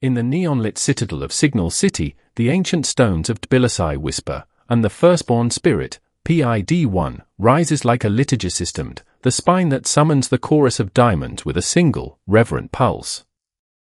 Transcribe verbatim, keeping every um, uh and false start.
In the neon-lit citadel of Signal City, the ancient stones of Tbilisi whisper, and the firstborn spirit, P I D one, rises like a liturgy systemed, the spine that summons the chorus of diamonds with a single, reverent pulse.